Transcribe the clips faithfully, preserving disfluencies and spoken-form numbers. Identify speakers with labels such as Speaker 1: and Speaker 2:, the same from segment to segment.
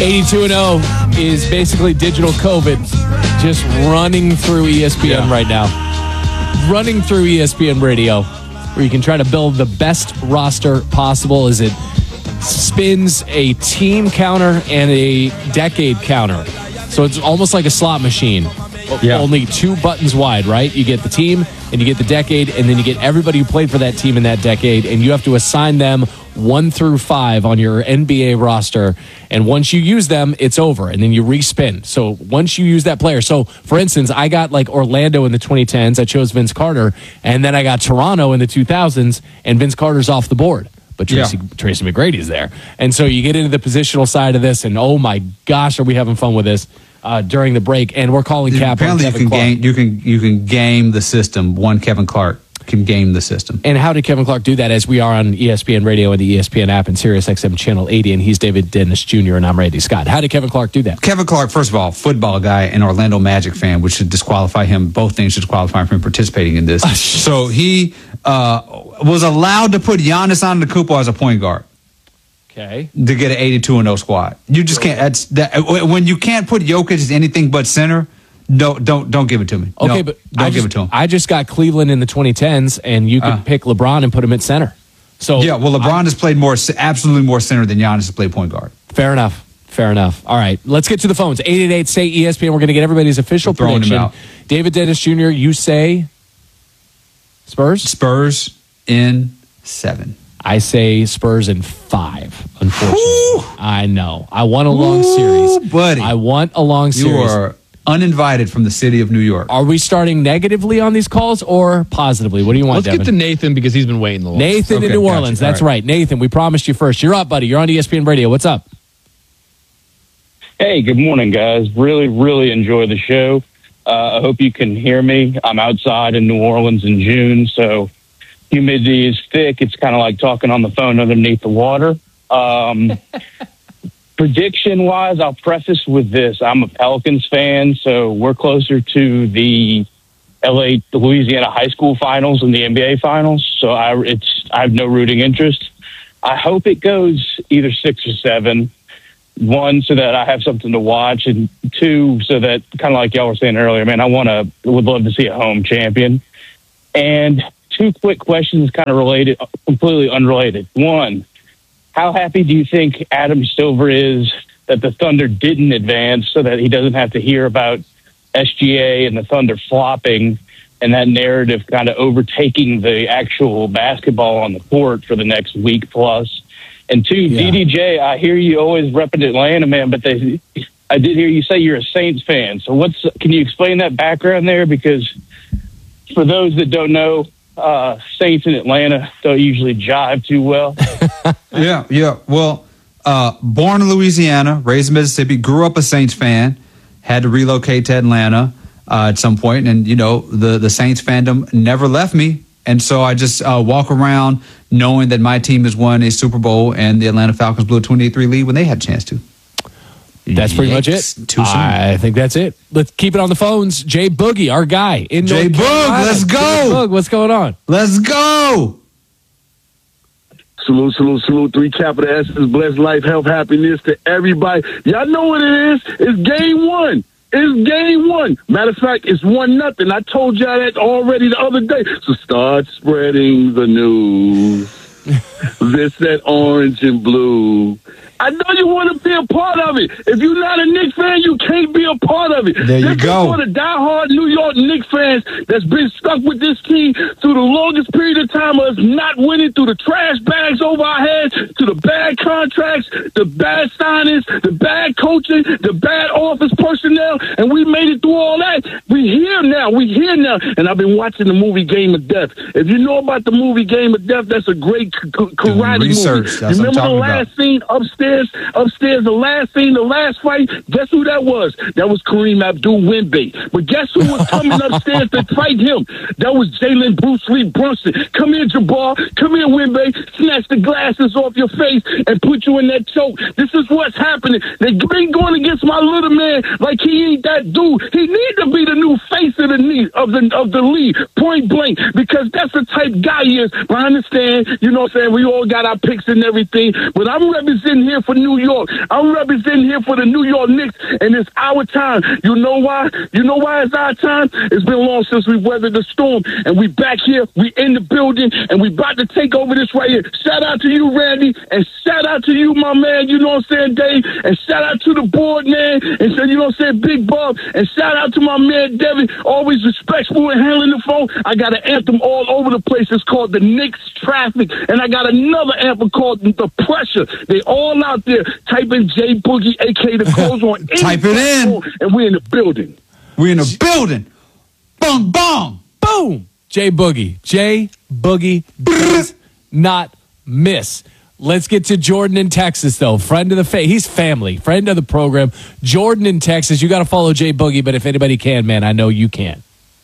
Speaker 1: eighty-two and oh is basically digital COVID just running through E S P N yeah. right now. Running through E S P N Radio, where you can try to build the best roster possible as it spins a team counter and a decade counter. So it's almost like a slot machine. Yeah. Only two buttons wide, right? You get the team and you get the decade, and then you get everybody who played for that team in that decade, and you have to assign them one through five on your N B A roster. And once you use them, it's over, and then you respin. So once you use that player, so for instance, I got like Orlando in the twenty tens. I chose Vince Carter, and then I got Toronto in the two thousands, and Vince Carter's off the board. But Tracy, yeah. Tracy McGrady's there. And so you get into the positional side of this, and oh my gosh, are we having fun with this uh, during the break. And we're calling Cap on Kevin
Speaker 2: you can
Speaker 1: Clark.
Speaker 2: Game, you, can, you can game the system. One Kevin Clark can game the system.
Speaker 1: And how did Kevin Clark do that? As we are on E S P N Radio and the E S P N app and Sirius X M Channel eighty, and he's David Dennis Junior, and I'm Randy Scott. How did Kevin Clark do that?
Speaker 2: Kevin Clark, first of all, football guy and Orlando Magic fan, which should disqualify him. Both things should disqualify him from participating in this. So he uh, was allowed to put Giannis Antetokounmpo as a point guard.
Speaker 1: Okay.
Speaker 2: To get an eighty-two and oh squad. You just can't. That's that, when you can't put Jokic as anything but center. Don't don't don't give it to me.
Speaker 1: Okay,
Speaker 2: no,
Speaker 1: but
Speaker 2: don't
Speaker 1: I
Speaker 2: give
Speaker 1: just,
Speaker 2: it to him.
Speaker 1: I just got Cleveland in the twenty tens, and you could uh, pick LeBron and put him at center. So
Speaker 2: yeah, well, LeBron I, has played more, absolutely more center than Giannis has played point guard.
Speaker 1: Fair enough. Fair enough. All right, let's get to the phones. eight eight eight, S A Y, E S P N. We're going to get everybody's official prediction. David Dennis Junior, you say Spurs?
Speaker 2: Spurs in seven.
Speaker 1: I say Spurs in five, unfortunately.
Speaker 2: Ooh.
Speaker 1: I know. I want a long Ooh, series.
Speaker 2: buddy.
Speaker 1: I want a long series.
Speaker 2: You are uninvited from the city of New York.
Speaker 1: Are we starting negatively on these calls or positively? What do you want,
Speaker 3: Let's
Speaker 1: Devin?
Speaker 3: get to Nathan because he's been waiting the longest.
Speaker 1: Nathan okay, in New Orleans. That's right. right. Nathan, we promised you first. You're up, buddy. You're on E S P N Radio. What's up?
Speaker 4: Hey, good morning, guys. Really, really enjoy the show. Uh, I hope you can hear me. I'm outside in New Orleans in June, so humidity is thick. It's kind of like talking on the phone underneath the water. Um, prediction-wise, I'll preface with this. I'm a Pelicans fan, so we're closer to the L A Louisiana high school finals and the N B A finals, so I, it's, I have no rooting interest. I hope it goes either six or seven. One, so that I have something to watch, and two, so that, kind of like y'all were saying earlier, man, I want to, would love to see a home champion. And two quick questions, kind of related, completely unrelated. One, how happy do you think Adam Silver is that the Thunder didn't advance so that he doesn't have to hear about S G A and the Thunder flopping and that narrative kind of overtaking the actual basketball on the court for the next week plus? And two, yeah. D D J, I hear you always repping Atlanta, man, but they, I did hear you say you're a Saints fan. So what's, can you explain that background there? Because for those that don't know, uh, Saints in Atlanta don't usually jive too well.
Speaker 2: yeah, yeah. Well, uh, born in Louisiana, raised in Mississippi, grew up a Saints fan, had to relocate to Atlanta uh, at some point, and, you know, the, the Saints fandom never left me. And so I just uh, walk around knowing that my team has won a Super Bowl and the Atlanta Falcons blew a twenty-eight three lead when they had a chance to.
Speaker 1: That's pretty much it.
Speaker 2: Too soon.
Speaker 1: I think that's it. Let's keep it on the phones. Jay Boogie, our guy. In
Speaker 2: Jay Boog, let's go.
Speaker 1: Boog, what's going on?
Speaker 2: Let's go.
Speaker 5: Salute, salute, salute. Three capital S's. Blessed life, health, happiness to everybody. Y'all know what it is. It's game one. It's game one. Matter of fact, it's one nothing. I told y'all that already the other day. So start spreading the news. This, that, orange and blue. I know you want to be a part of it. If you're not a Knicks fan, you can't be a part of it.
Speaker 2: There you
Speaker 5: this
Speaker 2: go.
Speaker 5: Is for the diehard New York Knicks fans that's been stuck with this team through the longest period of time of us not winning, through the trash bags over our heads, to the bad contracts, the bad signings, the bad coaching, the bad office personnel, and we made it through all that. We here now. We here now. And I've been watching the movie Game of Death. If you know about the movie Game of Death, that's a great k- k- karate
Speaker 2: research,
Speaker 5: movie.
Speaker 2: that's
Speaker 5: Remember the last
Speaker 2: about.
Speaker 5: scene upstairs, upstairs, the last scene, the last fight? Guess who that was? That was Kareem Abdul-Wimby. But guess who was coming upstairs to fight him? That was Jalen Bruce Lee Brunson. Come here, Jabbar. Come here, Wimby. Snatch the glasses off your face and put you in that choke. This is what's happening. They've been going against my little man like he ain't that dude. He needs to be the new face of the knee of the of the league, point blank, because that's the type guy he is. But I understand, you know what I'm saying? We all got our picks and everything, but I'm representing him here for New York. I'm representing here for the New York Knicks, and it's our time. You know why? You know why it's our time? It's been long since we weathered the storm, and we back here, we in the building, and we about to take over this right here. Shout out to you, Randy, and shout out to you, my man, you know what I'm saying, Dave, and shout out to the board, man, and so, you know what I'm saying, Big Bob, and shout out to my man, Devin, always respectful and handling the phone. I got an anthem all over the place. It's called the Knicks Traffic, and I got another anthem called The Pressure. They all out there. Type in J Boogie, a k a the Coles on
Speaker 2: Type it in.
Speaker 5: And we're in the building.
Speaker 2: We're in the building. Boom, boom.
Speaker 1: Boom. J Boogie. J Boogie does not miss. Let's get to Jordan in Texas, though. Friend of the face. He's family. Friend of the program. Jordan in Texas. You got to follow J Boogie, but if anybody can, man, I know you can.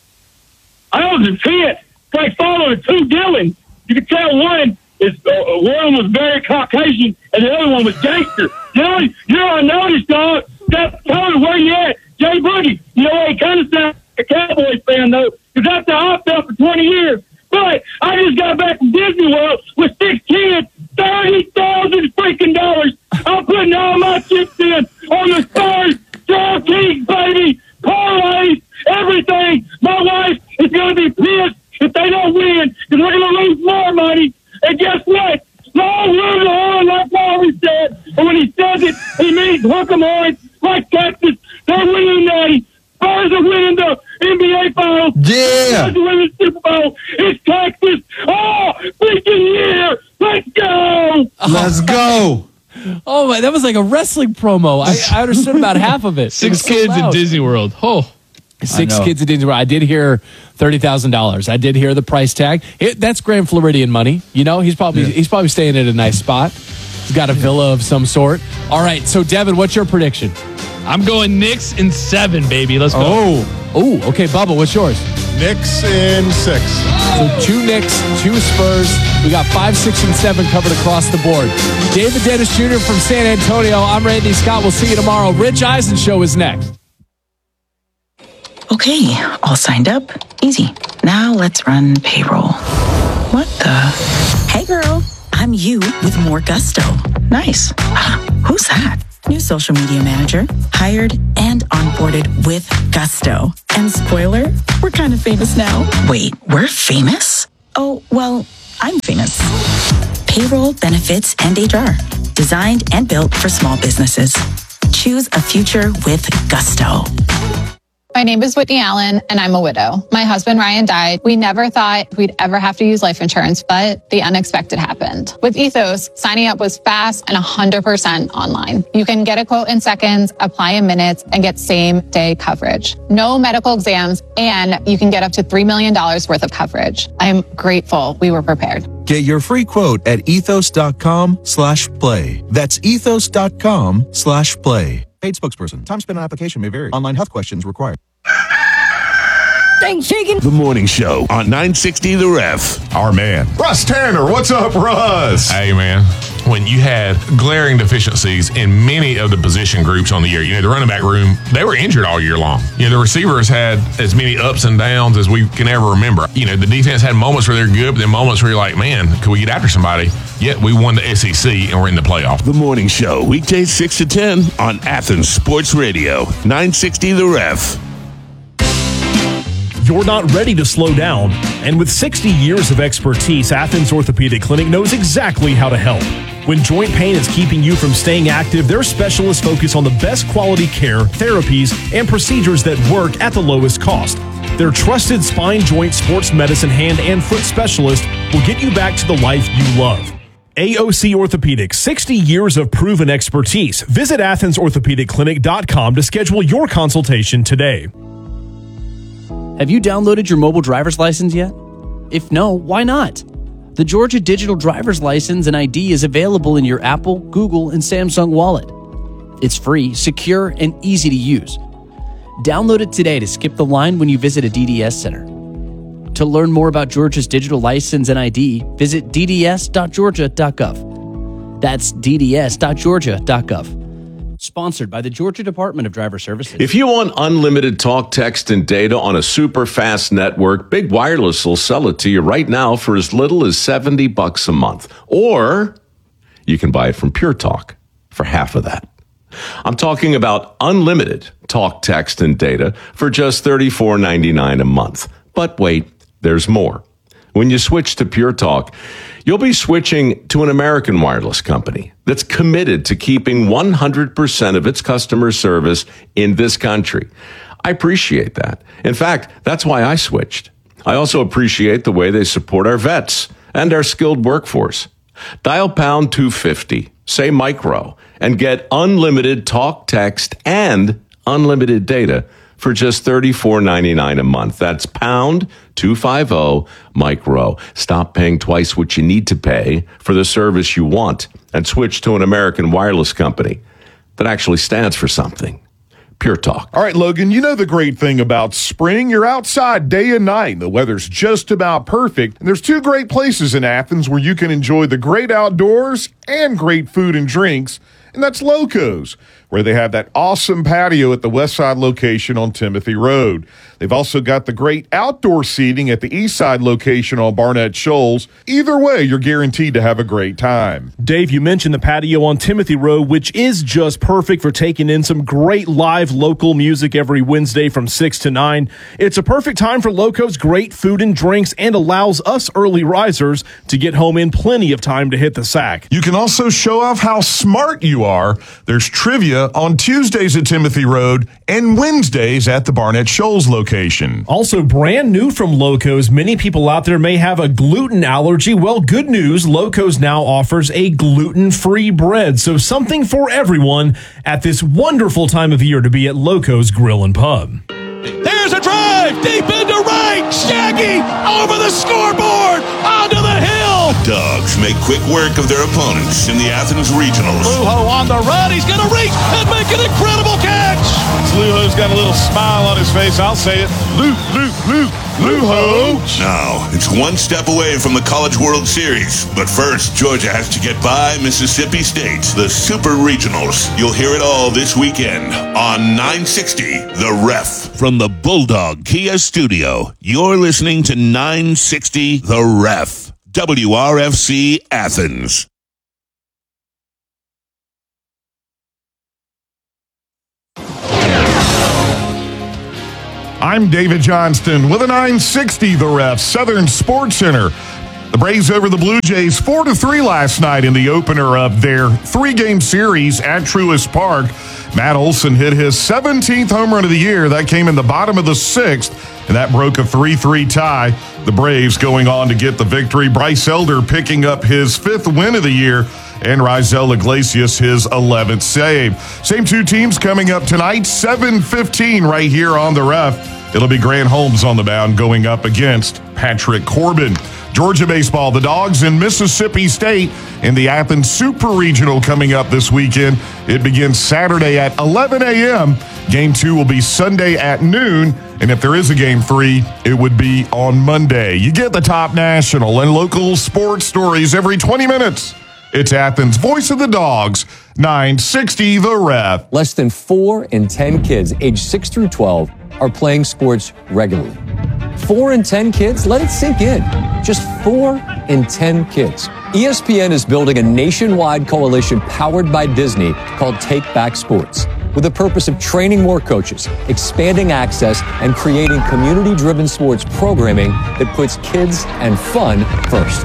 Speaker 3: I was a kid. It's like following two Dylans. You could tell one is uh, one was very Caucasian and the other one was gangster. You know, you know, I noticed, dog. That tell me where you at, Jay Boogie. You know, he kind of sounds like a Cowboys fan though, because that's how I felt for twenty years. But I just got back from Disney World with six kids, thirty thousand freaking dollars. I'm putting all my chips in on the Stars, Draw Kings, baby, parlays, everything. My wife is going to be pissed if they don't win, because we're going to lose more money. And guess what? Long live the horn, like I always said. And when he says it, he means hook 'em horns, like Texas. They're winning Natty. Spurs are winning the N B A Finals.
Speaker 2: Yeah.
Speaker 3: Spurs are winning the Super Bowl. It's Texas. Oh, freaking year. Let's go.
Speaker 2: Let's go.
Speaker 1: Oh, my, that was like a wrestling promo. I, I understood about half of it.
Speaker 6: Six
Speaker 1: It was so
Speaker 6: kids in
Speaker 1: loud.
Speaker 6: Disney World. Oh.
Speaker 1: Six kids at Disney World. I did hear thirty thousand dollars. I did hear the price tag. It, that's Grand Floridian money. You know, he's probably
Speaker 2: Yeah.
Speaker 1: he's probably staying at a nice spot. He's got a villa of some sort. All right, so Devin, what's your prediction?
Speaker 6: I'm going Knicks in seven, baby. Let's go.
Speaker 1: Oh, oh, okay, Bubba, what's yours?
Speaker 7: Knicks in six.
Speaker 1: So two Knicks, two Spurs. We got five, six, and seven covered across the board. David Dennis Junior from San Antonio. I'm Randy Scott. We'll see you tomorrow. Rich Eisen Show is next.
Speaker 8: Okay, all signed up. Easy. Now let's run payroll. What the? Hey girl, I'm you with more gusto. Nice. Ah, who's that? New social media manager. Hired and onboarded with gusto. And spoiler, we're kind of famous now. Wait, we're famous? Oh, well, I'm famous. Payroll, benefits, and H R. Designed and built for small businesses. Choose a future with gusto.
Speaker 9: My name is Whitney Allen, and I'm a widow. My husband, Ryan, died. We never thought we'd ever have to use life insurance, but the unexpected happened. With Ethos, signing up was fast and one hundred percent online. You can get a quote in seconds, apply in minutes, and get same-day coverage. No medical exams, and you can get up to three million dollars worth of coverage. I'm grateful we were prepared.
Speaker 10: Get your free quote at ethos.com slash play. That's ethos.com slash play. Paid spokesperson. Time spent on application may vary. Online health questions required.
Speaker 11: The Morning Show on nine sixty The Ref.
Speaker 7: Our man, Russ Tanner. What's up, Russ?
Speaker 12: Hey, man. When you had glaring deficiencies in many of the position groups on the year, you know, the running back room, they were injured all year long. You know, the receivers had as many ups and downs as we can ever remember. You know, the defense had moments where they're good, but then moments where you're like, man, could we get after somebody? Yet we won the S E C and we're in the playoff.
Speaker 11: The Morning Show, weekdays six to ten on Athens Sports Radio, nine sixty The Ref.
Speaker 13: You're not ready to slow down. And with sixty years of expertise, Athens Orthopedic Clinic knows exactly how to help. When joint pain is keeping you from staying active, their specialists focus on the best quality care, therapies, and procedures that work at the lowest cost. Their trusted spine, joint, sports medicine, hand, and foot specialist will get you back to the life you love. A O C Orthopedics, sixty years of proven expertise. Visit athens orthopedic clinic dot com to schedule your consultation today.
Speaker 14: Have you downloaded your mobile driver's license yet? If no, why not? The Georgia Digital Driver's License and I D is available in your Apple, Google, and Samsung wallet. It's free, secure, and easy to use. Download it today to skip the line when you visit a D D S center. To learn more about Georgia's digital license and I D, visit d d s dot georgia dot gov. That's d d s dot georgia dot gov. Sponsored by the Georgia Department of Driver Services.
Speaker 15: If you want unlimited talk, text, and data on a super fast network, Big Wireless will sell it to you right now for as little as seventy bucks a month. Or you can buy it from Pure Talk. for half of that. I'm talking about unlimited talk, text, and data for just thirty-four ninety-nine a month. But wait, there's more. When you switch to Pure Talk, you'll be switching to an American wireless company that's committed to keeping one hundred percent of its customer service in this country. I appreciate that. In fact, that's why I switched. I also appreciate the way they support our vets and our skilled workforce. Dial pound two fifty, say micro, and get unlimited talk, text, and unlimited data for just thirty-four ninety-nine a month. That's pound two fifty micro. Stop paying twice what you need to pay for the service you want and switch to an American wireless company that actually stands for something. Pure Talk.
Speaker 16: All right, Logan, you know the great thing about spring. You're outside day and night, and the weather's just about perfect. And there's two great places in Athens where you can enjoy the great outdoors and great food and drinks, and that's Loco's, where they have that awesome patio at the West Side location on Timothy Road. They've also got the great outdoor seating at the East Side location on Barnett Shoals. Either way, you're guaranteed to have a great time.
Speaker 13: Dave, you mentioned the patio on Timothy Road, which is just perfect for taking in some great live local music every Wednesday from six to nine. It's a perfect time for Loco's great food and drinks and allows us early risers to get home in plenty of time to hit the sack.
Speaker 16: You can also show off how smart you are. There's trivia on Tuesdays at Timothy Road and Wednesdays at the Barnett Shoals location.
Speaker 13: Also, brand new from Loco's, many people out there may have a gluten allergy. Well, good news, Loco's now offers a gluten-free bread, so something for everyone at this wonderful time of year to be at Loco's Grill and Pub.
Speaker 11: There's a drive deep into right. Shaggy over the scoreboard onto the hill. Dogs make quick work of their opponents in the Athens Regionals.
Speaker 17: Lujo on the run. He's going to reach and make an incredible catch.
Speaker 16: Lujo's got a little smile on his face. I'll say it. Luke, Luke, Luke, Lujo.
Speaker 11: Now, it's one step away from the College World Series. But first, Georgia has to get by Mississippi State, the Super Regionals. You'll hear it all this weekend on nine sixty The Ref. From the Bulldog Kia Studio, you're listening to nine sixty The Ref. W R F C Athens.
Speaker 16: I'm David Johnston with a nine sixty The Ref, Southern Sports Center. The Braves over the Blue Jays four to three last night in the opener of their three-game series at Truist Park. Matt Olson hit his seventeenth home run of the year. That came in the bottom of the sixth, and that broke a three three tie. The Braves going on to get the victory. Bryce Elder picking up his fifth win of the year, and Raisel Iglesias his eleventh save. Same two teams coming up tonight, seven fifteen right here on the Ref. It'll be Grant Holmes on the mound going up against Patrick Corbin. Georgia baseball, the Dogs in Mississippi State in the Athens Super Regional coming up this weekend. It begins Saturday at eleven a.m. Game two will be Sunday at noon. And if there is a game three, it would be on Monday. You get the top national and local sports stories every twenty minutes. It's Athens' Voice of the Dogs, nine sixty The Ref.
Speaker 18: Less than four in ten kids aged six through twelve are playing sports regularly. Four in ten kids? Let it sink in. Just four in ten kids. E S P N is building a nationwide coalition powered by Disney called Take Back Sports, with the purpose of training more coaches, expanding access, and creating community-driven sports programming that puts kids and fun first.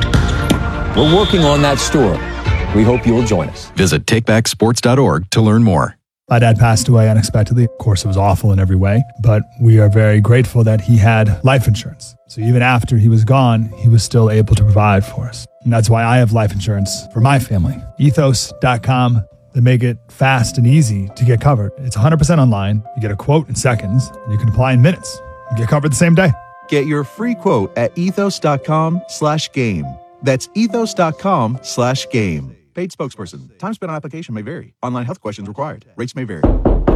Speaker 18: We're working on that story. We hope you'll join us.
Speaker 19: Visit take back sports dot org to learn more.
Speaker 20: My dad passed away unexpectedly. Of course, it was awful in every way, but we are very grateful that he had life insurance. So even after he was gone, he was still able to provide for us. And that's why I have life insurance for my family. ethos dot com. They make it fast and easy to get covered. It's one hundred percent online. You get a quote in seconds, and you can apply in minutes. You get covered the same day.
Speaker 10: Get your free quote at ethos dot com slash game. That's ethos dot com slash game. Paid spokesperson. Time spent on application may vary. Online health questions required. Rates may vary.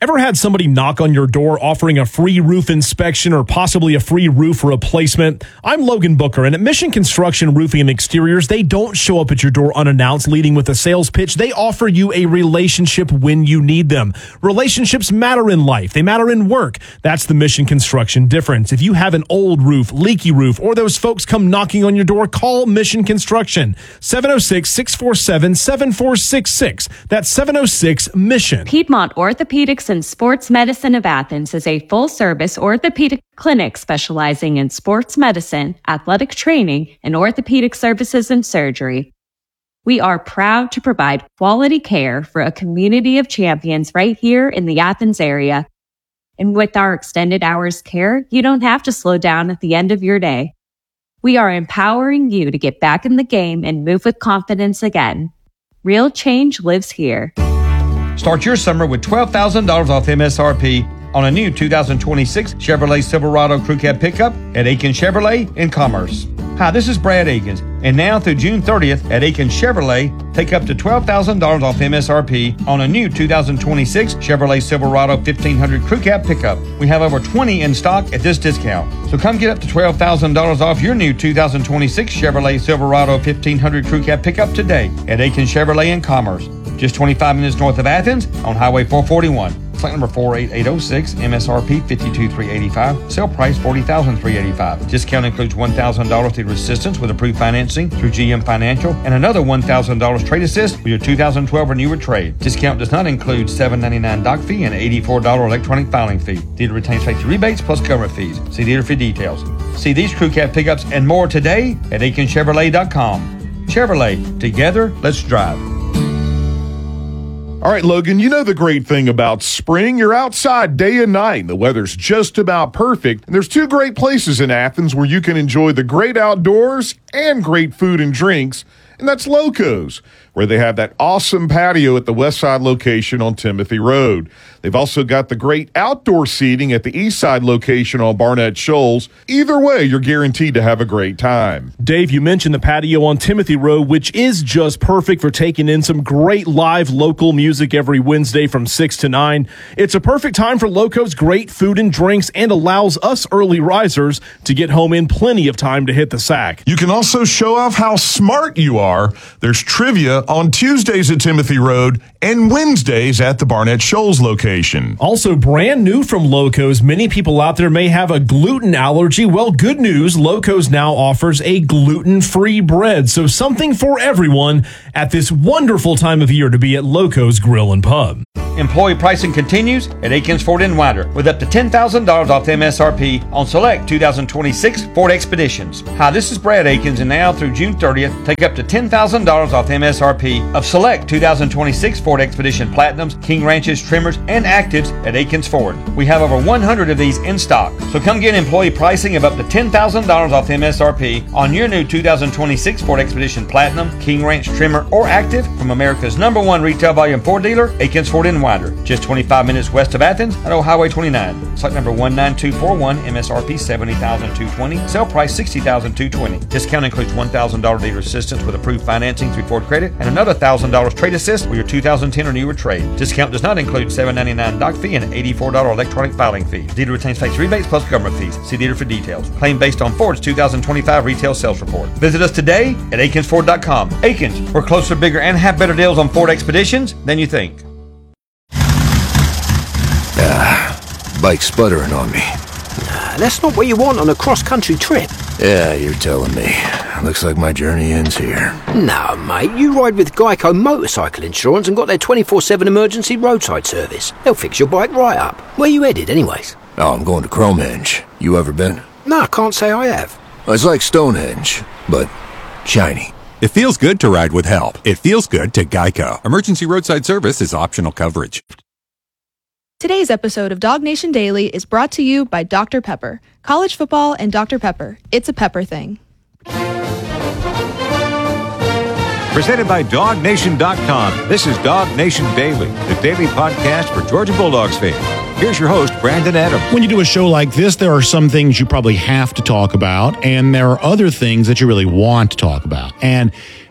Speaker 13: Ever had somebody knock on your door offering a free roof inspection or possibly a free roof replacement? I'm Logan Booker, and at Mission Construction Roofing and Exteriors, they don't show up at your door unannounced leading with a sales pitch. They offer you a relationship when you need them. Relationships matter in life. They matter in work. That's the Mission Construction difference. If you have an old roof, leaky roof, or those folks come knocking on your door, call Mission Construction. seven oh six, six four seven, seven four six six. That's seven oh six Mission.
Speaker 21: Piedmont Orthopedics and Sports Medicine of Athens is a full-service orthopedic clinic specializing in sports medicine, athletic training, and orthopedic services and surgery. We are proud to provide quality care for a community of champions right here in the Athens area. And with our extended hours care, you don't have to slow down at the end of your day. We are empowering you to get back in the game and move with confidence again. Real change lives here.
Speaker 22: Start your summer with twelve thousand dollars off M S R P on a new two thousand twenty-six Chevrolet Silverado Crew Cab pickup at Aiken Chevrolet in Commerce. Hi, this is Brad Akins, and now through June thirtieth at Aiken Chevrolet, take up to twelve thousand dollars off M S R P on a new two thousand twenty-six Chevrolet Silverado fifteen hundred Crew Cab pickup. We have over twenty in stock at this discount. So come get up to twelve thousand dollars off your new two thousand twenty-six Chevrolet Silverado fifteen hundred Crew Cab pickup today at Aiken Chevrolet in Commerce. Just twenty-five minutes north of Athens on Highway four forty-one. Flight number four eight eight oh six, M S R P fifty-two thousand three hundred eighty-five, sale price forty thousand three hundred eighty-five. Discount includes one thousand dollars through assistance with approved financing through G M Financial and another one thousand dollars trade assist with your two thousand twelve or newer trade. Discount does not include seven dollars and ninety-nine cents dock fee and eighty-four dollars electronic filing fee. Dealer retains safety rebates plus government fees. See dealer for details. See these crew cab pickups and more today at aiken chevrolet dot com. Chevrolet, together, let's drive.
Speaker 16: All right, Logan, you know the great thing about spring. You're outside day and night, and the weather's just about perfect. And there's two great places in Athens where you can enjoy the great outdoors and great food and drinks, and that's Loco's, where they have that awesome patio at the West Side location on Timothy Road. They've also got the great outdoor seating at the East Side location on Barnett Shoals. Either way, you're guaranteed to have a great time.
Speaker 13: Dave, you mentioned the patio on Timothy Road, which is just perfect for taking in some great live local music every Wednesday from six to nine. It's a perfect time for Loco's great food and drinks and allows us early risers to get home in plenty of time to hit the sack.
Speaker 16: You can also show off how smart you are. There's trivia on Tuesdays at Timothy Road and Wednesdays at the Barnett Shoals location.
Speaker 13: Also, brand new from Loco's, many people out there may have a gluten allergy. Well, good news, Loco's now offers a gluten-free bread. So something for everyone at this wonderful time of year to be at Loco's Grill and Pub.
Speaker 22: Employee pricing continues at Akins Ford in Winder with up to ten thousand dollars off M S R P on select two thousand twenty-six Ford Expeditions. Hi, this is Brad Akins, and now through June thirtieth, take up to ten thousand dollars off M S R P of select two thousand twenty-six Ford Expedition Platinums, King Ranches, Trimmers, and Actives at Akins Ford. We have over one hundred of these in stock. So come get employee pricing of up to ten thousand dollars off M S R P on your new two thousand twenty-six Ford Expedition Platinum, King Ranch, Trimmer, or Active from America's number one retail volume Ford dealer, Akins Ford in Winder. Just twenty-five minutes west of Athens at Old Highway twenty-nine. Site number one nine two four one, M S R P seventy thousand two hundred twenty, sale price sixty thousand two hundred twenty. Discount includes one thousand dollars dealer assistance with approved financing through Ford Credit and another one thousand dollars trade assist with your two thousand ten or newer trade. Discount does not include seven dollars and ninety-nine cents dock fee and eighty-four dollars electronic filing fee. Dealer retains tax rebates plus government fees. See dealer for details. Claim based on Ford's two thousand twenty-five retail sales report. Visit us today at akins ford dot com. Akins, we're closer, bigger, and have better deals on Ford Expeditions than you think.
Speaker 23: Ah, bike's sputtering on me.
Speaker 24: Nah, that's not what you want on a cross-country trip.
Speaker 23: Yeah, you're telling me. Looks like my journey ends here.
Speaker 24: No, mate, you ride with Geico Motorcycle Insurance and got their twenty-four seven emergency roadside service. They'll fix your bike right up. Where you headed, anyways?
Speaker 23: Oh, I'm going to Cromenge. You ever been?
Speaker 24: No, I can't say I have.
Speaker 23: It's like Stonehenge, but shiny.
Speaker 25: It feels good to ride with help. It feels good to Geico. Emergency roadside service is optional coverage.
Speaker 26: Today's episode of Dog Nation Daily is brought to you by Doctor Pepper. College football and Doctor Pepper. It's a pepper thing.
Speaker 27: Presented by dog nation dot com. This is Dog Nation Daily, the daily podcast for Georgia Bulldogs fans. Here's your host, Brandon Adams.
Speaker 28: When you do a show like this, there are some things you probably have to talk about, and there are other things that you really want to talk about. And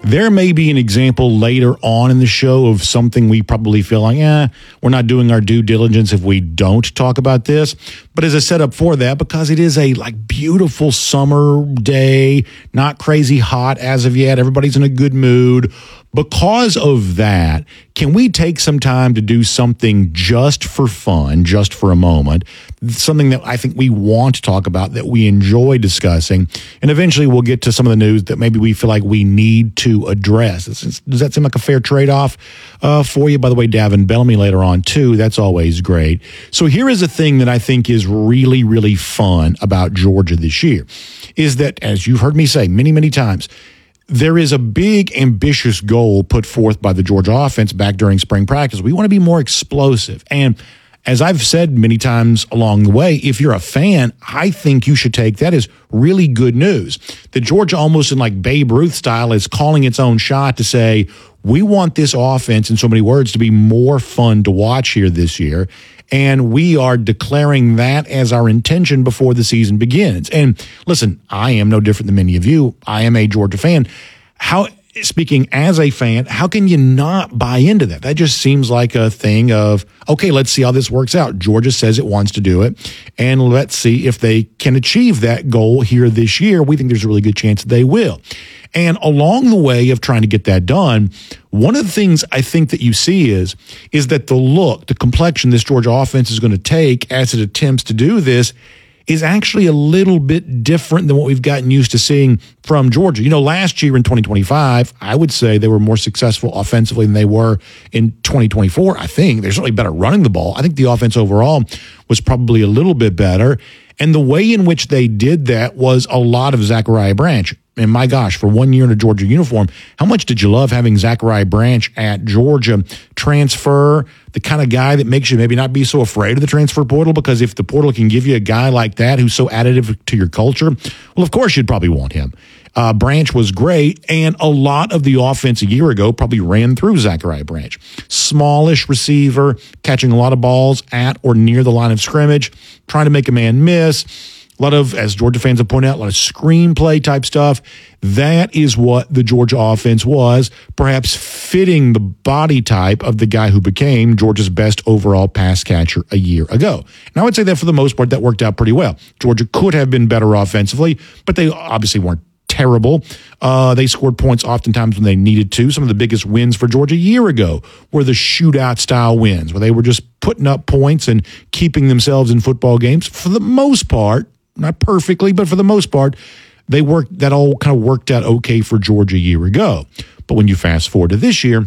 Speaker 28: There may be an example later on in the show of something we probably feel like, eh, we're not doing our due diligence if we don't talk about this. But as a setup for that, because it is a like beautiful summer day, not crazy hot as of yet, everybody's in a good mood. Because of that, can we take some time to do something just for fun, just for a moment, something that I think we want to talk about, that we enjoy discussing, and eventually we'll get to some of the news that maybe we feel like we need to address. Does that seem like a fair trade-off uh, for you? By the way, Davin Bellamy later on, too. That's always great. So here is a thing that I think is really, really fun about Georgia this year, is that, as you've heard me say many, many times, there is a big, ambitious goal put forth by the Georgia offense back during spring practice. We want to be more explosive. And as I've said many times along the way, if you're a fan, I think you should take that as really good news. The Georgia, almost in like Babe Ruth style, is calling its own shot to say, we want this offense, in so many words, to be more fun to watch here this year. And we are declaring that as our intention before the season begins. And listen, I am no different than many of you. I am a Georgia fan. How, speaking as a fan, how can you not buy into that? That just seems like a thing of, okay, let's see how this works out. Georgia says it wants to do it, and let's see if they can achieve that goal here this year. We think there's a really good chance that they will. And along the way of trying to get that done, one of the things I think that you see is, is that the look, the complexion this Georgia offense is going to take as it attempts to do this is actually a little bit different than what we've gotten used to seeing from Georgia. You know, last year in twenty twenty-five, I would say they were more successful offensively than they were in twenty twenty-four. I think they're certainly better running the ball. I think the offense overall was probably a little bit better. And the way in which they did that was a lot of Zachariah Branch. And my gosh, for one year in a Georgia uniform, how much did you love having Zachariah Branch at Georgia? Transfer, the kind of guy that makes you maybe not be so afraid of the transfer portal, because if the portal can give you a guy like that who's so additive to your culture, well, of course you'd probably want him. Uh, Branch was great, and a lot of the offense a year ago probably ran through Zachariah Branch. Smallish receiver, catching a lot of balls at or near the line of scrimmage, trying to make a man miss. A lot of, as Georgia fans have pointed out, a lot of screenplay type stuff. That is what the Georgia offense was, perhaps fitting the body type of the guy who became Georgia's best overall pass catcher a year ago. And I would say that for the most part, that worked out pretty well. Georgia could have been better offensively, but they obviously weren't terrible. Uh, they scored points oftentimes when they needed to. Some of the biggest wins for Georgia a year ago were the shootout style wins, where they were just putting up points and keeping themselves in football games. For the most part, not perfectly, but for the most part, they worked. That all kind of worked out okay for Georgia a year ago. But when you fast forward to this year,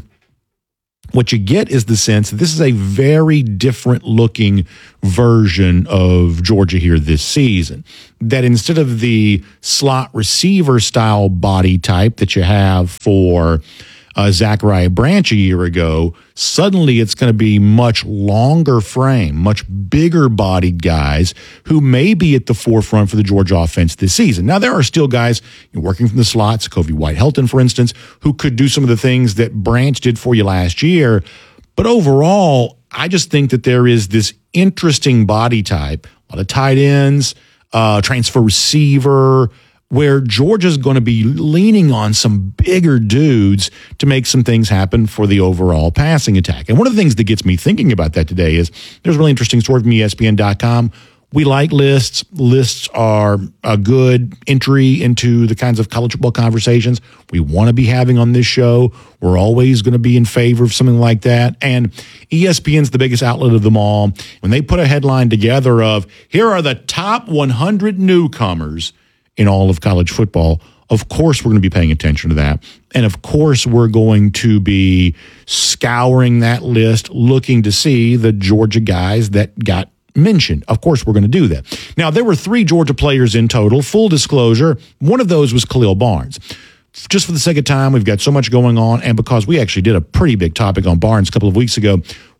Speaker 28: what you get is the sense that this is a very different looking version of Georgia here this season. That instead of the slot receiver style body type that you have for uh, Zachariah Branch a year ago, suddenly it's going to be much longer frame, much bigger bodied guys who may be at the forefront for the Georgia offense this season. Now, there are still guys working from the slots, Kobe White-Helton, for instance, who could do some of the things that Branch did for you last year. But overall, I just think that there is this interesting body type, a lot of tight ends, uh, transfer receiver, where Georgia's going to be leaning on some bigger dudes to make some things happen for the overall passing attack. And one of the things that gets me thinking about that today is there's a really interesting story from E S P N dot com. We like lists. Lists are a good entry into the kinds of college football conversations we want to be having on this show. We're always going to be in favor of something like that. And E S P N's the biggest outlet of them all. When they put a headline together of, here are the top one hundred newcomers in all of college football, of course we're going to be paying attention to that. And of course we're going to be scouring that list, looking to see the Georgia guys that got mentioned. Of course we're going to do that. Now, there were three Georgia players in total. Full disclosure, one of those was Khalil Barnes. Just for the sake of time, we've got so much going on, and because we actually did a pretty big topic on Barnes a couple of weeks ago,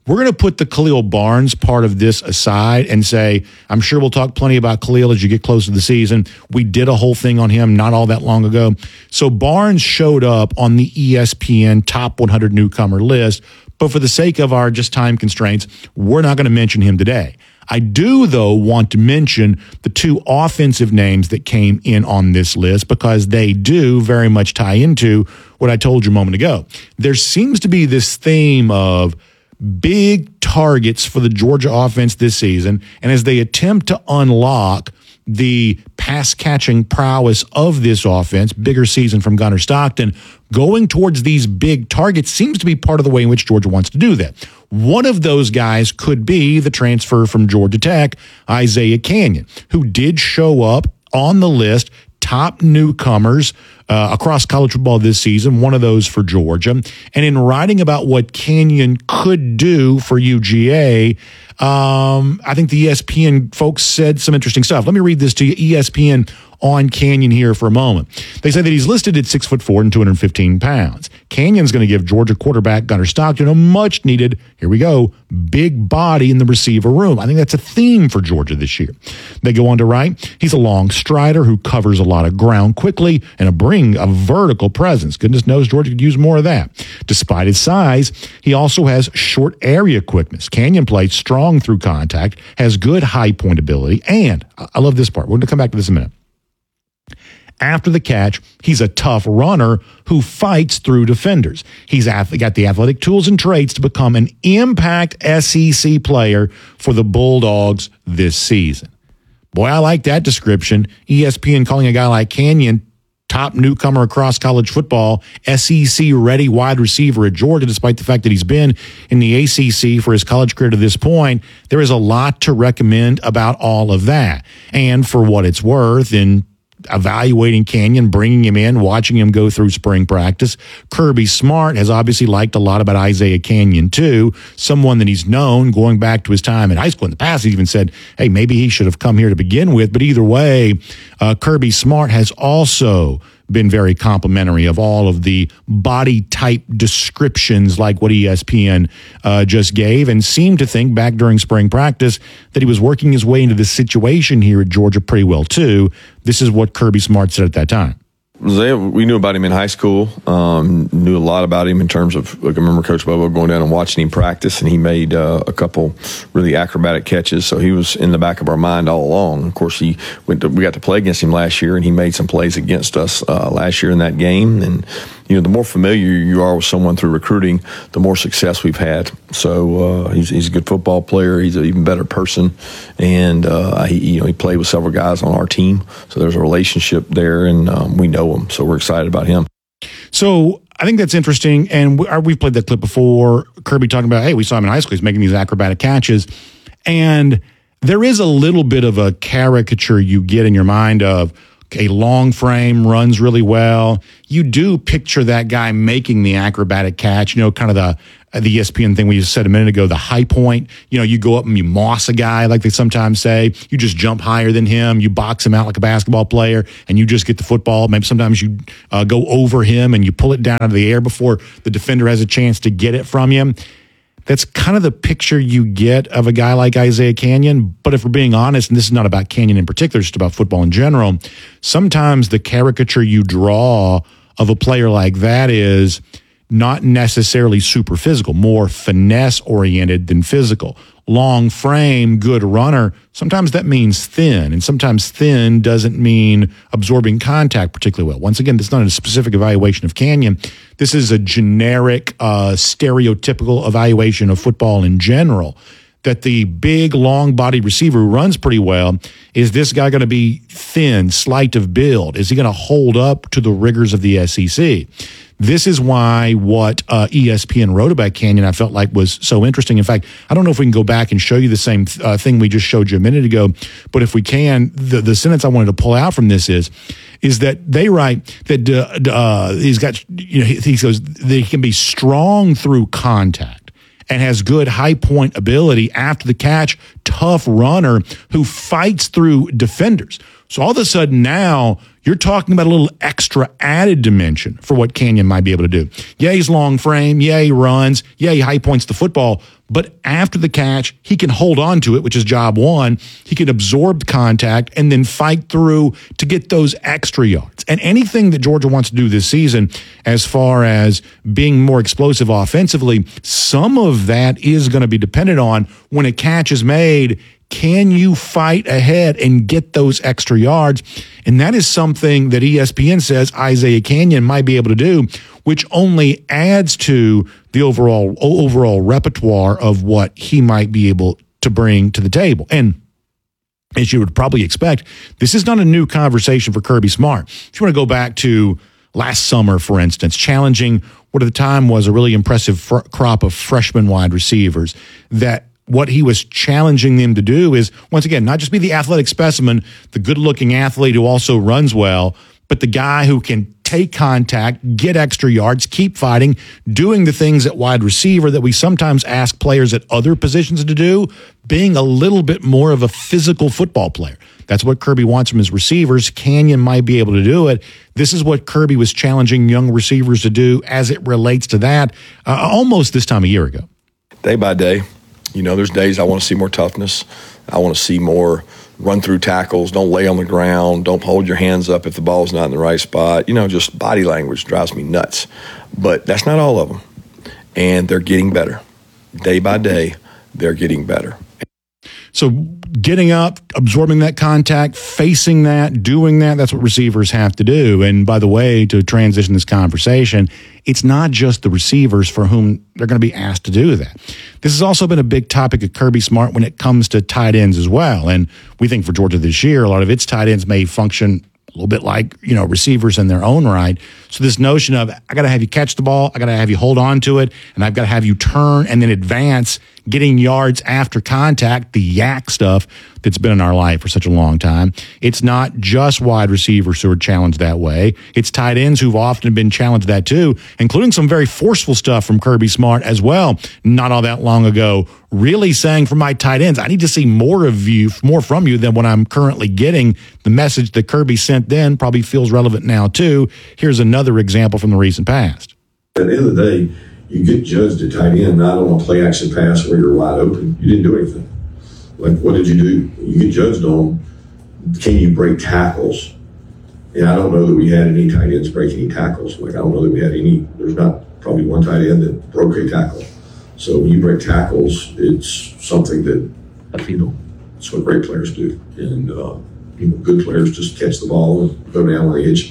Speaker 28: we're going to put the Khalil Barnes part of this aside and say, I'm sure we'll talk plenty about Khalil as you get close to the season. We did a whole thing on him not all that long ago. So Barnes showed up on the E S P N top one hundred newcomer list, but for the sake of our just time constraints, we're not going to mention him today. I do, though, want to mention the two offensive names that came in on this list because they do very much tie into what I told you a moment ago. There seems to be this theme of big targets for the Georgia offense this season, and as they attempt to unlock the pass-catching prowess of this offense, bigger season from Gunnar Stockton, going towards these big targets seems to be part of the way in which Georgia wants to do that. One of those guys could be the transfer from Georgia Tech, Isaiah Canyon, who did show up on the list, top newcomers uh, across college football this season, one of those for Georgia. And in writing about what Canyon could do for U G A, um, I think the E S P N folks said some interesting stuff. Let me read this to you. E S P N on Canyon here for a moment. They say that he's listed at six foot four and two hundred fifteen pounds. Canyon's going to give Georgia quarterback Gunnar Stockton a much needed, here we go, big body in the receiver room. I think that's a theme for Georgia this year. They go on to write, he's a long strider who covers a lot of ground quickly and a bring a vertical presence. Goodness knows Georgia could use more of that. Despite his size, he also has short area quickness. Canyon plays strong through contact, has good high point ability, and I love this part. We're going to come back to this in a minute. After the catch, he's a tough runner who fights through defenders. He's got the athletic tools and traits to become an impact S E C player for the Bulldogs this season. Boy, I like that description. E S P N calling a guy like Canyon top newcomer across college football, S E C-ready wide receiver at Georgia, despite the fact that he's been in the A C C for his college career to this point. There is a lot to recommend about all of that. And for what it's worth, in evaluating Canyon, bringing him in, watching him go through spring practice, Kirby Smart has obviously liked a lot about Isaiah Canyon too, someone that he's known going back to his time in high school. In the past, he even said, hey, maybe he should have come here to begin with. But either way, uh, Kirby Smart has also been very complimentary of all of the body type descriptions like what E S P N uh, just gave, and seemed to think back during spring practice that he was working his way into this situation here at Georgia pretty well too. This is what Kirby Smart said at that time.
Speaker 1: We knew about him in high school, um, knew a lot about him in terms of, like, I remember Coach Bobo going down and watching him practice, and he made uh, a couple really acrobatic catches, so he was in the back of our mind all along. Of course, he went to, we got to play against him last year, and he made some plays against us uh, last year in that game, and you know, the more familiar you are with someone through recruiting, the more success we've had. So uh, he's, he's a good football player. He's an even better person, and uh, he, you know, he played with several guys on our team. So there's a relationship there, and um, we know him. So we're excited about him.
Speaker 28: So I think that's interesting, and we, we've played that clip before. Kirby talking about, hey, we saw him in high school. He's making these acrobatic catches, and there is a little bit of a caricature you get in your mind of, a long frame, runs really well. You do picture that guy making the acrobatic catch, you know, kind of the the E S P N thing we just said a minute ago, the high point. You know, you go up and you moss a guy, like they sometimes say. You just jump higher than him. You box him out like a basketball player, and you just get the football. Maybe sometimes you uh, go over him and you pull it down out of the air before the defender has a chance to get it from you. That's kind of the picture you get of a guy like Isaiah Canyon. But if we're being honest, and this is not about Canyon in particular, it's just about football in general, sometimes the caricature you draw of a player like that is not necessarily super physical, more finesse-oriented than physical. Long frame, good runner, sometimes that means thin, and sometimes thin doesn't mean absorbing contact particularly well. Once again, this is not a specific evaluation of Canyon. This is a generic, uh, stereotypical evaluation of football in general, that the big, long-bodied receiver who runs pretty well, is this guy going to be thin, slight of build? Is he going to hold up to the rigors of the S E C? This is why what uh, E S P N wrote about Canyon I felt like was so interesting. In fact, I don't know if we can go back and show you the same uh, thing we just showed you a minute ago, but if we can, the, the sentence I wanted to pull out from this is, is that they write that uh, uh, he's got, you know, he, he goes, that he can be strong through contact and has good high point ability after the catch, tough runner who fights through defenders. So all of a sudden now you're talking about a little extra added dimension for what Canyon might be able to do. Yeah, he's long frame. Yeah, he runs. Yeah, he high points the football. But after the catch, he can hold on to it, which is job one. He can absorb contact and then fight through to get those extra yards. And anything that Georgia wants to do this season, as far as being more explosive offensively, some of that is going to be dependent on when a catch is made, can you fight ahead and get those extra yards? And that is something that E S P N says Isaiah Canyon might be able to do, which only adds to the overall overall repertoire of what he might be able to bring to the table. And as you would probably expect, this is not a new conversation for Kirby Smart. If you want to go back to last summer, for instance, challenging what at the time was a really impressive fr- crop of freshman wide receivers, that what he was challenging them to do is, once again, not just be the athletic specimen, the good-looking athlete who also runs well, but the guy who can take contact, get extra yards, keep fighting, doing the things at wide receiver that we sometimes ask players at other positions to do, being a little bit more of a physical football player. That's what Kirby wants from his receivers. Canyon might be able to do it. This is what Kirby was challenging young receivers to do as it relates to that uh, almost this time a year ago.
Speaker 1: Day by day. You know, there's days I want to see more toughness. I want to see more run through tackles. Don't lay on the ground. Don't hold your hands up if the ball's not in the right spot. You know, just body language drives me nuts. But that's not all of them. And they're getting better. Day by day, they're getting better.
Speaker 28: So getting up, absorbing that contact, facing that, doing that, that's what receivers have to do. And by the way, to transition this conversation, it's not just the receivers for whom they're going to be asked to do that. This has also been a big topic of Kirby Smart when it comes to tight ends as well. And we think for Georgia this year, a lot of its tight ends may function a little bit like, you know, receivers in their own right. So this notion of, I got to have you catch the ball, I got to have you hold on to it, and I've got to have you turn and then advance, getting yards after contact, the yak stuff that's been in our life for such a long time. It's not just wide receivers who are challenged that way. It's tight ends who've often been challenged that too, including some very forceful stuff from Kirby Smart as well, not all that long ago, really saying for my tight ends, I need to see more of you, more from you than what I'm currently getting. The message that Kirby sent then probably feels relevant now too. Here's another example from the recent past.
Speaker 2: At the end of the day, you get judged at tight end, not on a play action pass where you're wide open. You didn't do anything. Like, what did you do? You get judged on, can you break tackles? And I don't know that we had any tight ends break any tackles. Like, I don't know that we had any, there's not probably one tight end that broke a tackle. So when you break tackles, it's something that, you know, it's what great players do. And, uh, you know, good players just catch the ball and go down on the edge.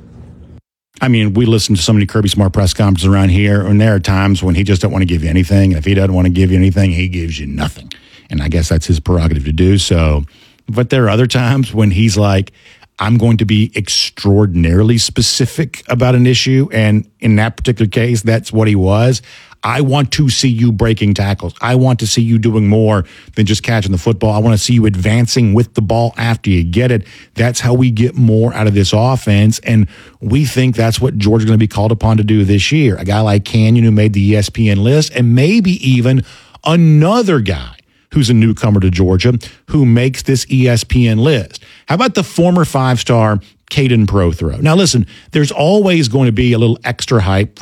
Speaker 28: I mean, we listen to so many Kirby Smart press conferences around here, and there are times when he just don't want to give you anything. And if he doesn't want to give you anything, he gives you nothing. And I guess that's his prerogative to do so. But there are other times when he's like, I'm going to be extraordinarily specific about an issue. And in that particular case, that's what he was. I want to see you breaking tackles. I want to see you doing more than just catching the football. I want to see you advancing with the ball after you get it. That's how we get more out of this offense. And we think that's what Georgia's going to be called upon to do this year. A guy like Canyon who made the E S P N list, and maybe even another guy who's a newcomer to Georgia who makes this E S P N list. How about the former five-star Caden Prothro? Now listen, there's always going to be a little extra hype